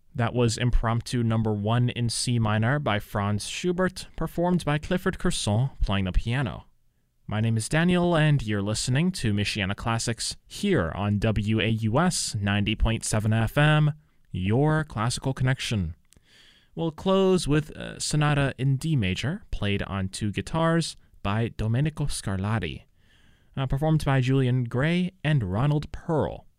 That was Impromptu Number 1 in C minor by Franz Schubert, performed by Clifford Curson playing the piano. My name is Daniel, and you're listening to Michiana Classics here on WAUS 90.7 FM, your classical connection. We'll close with Sonata in D major, played on 2 guitars by Domenico Scarlatti, performed by Julian Gray and Ronald Pearl.